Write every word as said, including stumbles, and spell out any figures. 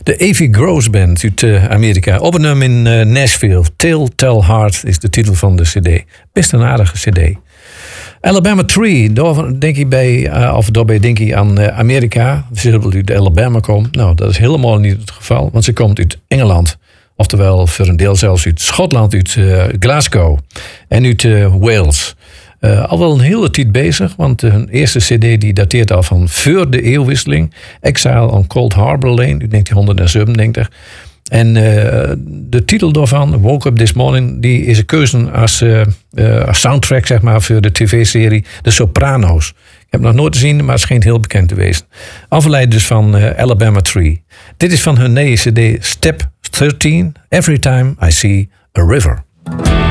De Avie Gross Band uit uh, Amerika. Opgenomen in uh, Nashville. Telltale Heart is de titel van de cd. Best een aardige cd. Alabama Tree, daar denk ik bij, uh, of daarbij denk ik aan uh, Amerika. Ze zullen uit Alabama komen. Nou, dat is helemaal niet het geval, want ze komt uit Engeland. Oftewel, voor een deel zelfs uit Schotland, uit uh, Glasgow en uit uh, Wales. Uh, al wel een hele tijd bezig, want hun eerste cd die dateert al van voor de eeuwwisseling. Exile on Cold Harbor Lane uit negentien zevenennegentig. En uh, de titel daarvan, Woke Up This Morning, die is een keuze als, uh, uh, als soundtrack zeg maar, voor de tv-serie The Sopranos. Ik heb het nog nooit gezien, maar het schijnt heel bekend te wezen. Afgeleid dus van uh, Alabama Tree. Dit is van hun nieuwe cd Step dertien, Every Time I See a River.